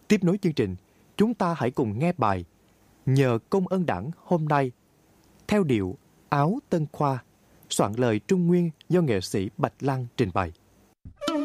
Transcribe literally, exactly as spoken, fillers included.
Tiếp nối chương trình, chúng ta hãy cùng nghe bài Nhờ Công ơn Đảng hôm nay theo điệu Áo Tân Khoa, soạn lời Trung Nguyên do nghệ sĩ Bạch Lăng trình bày.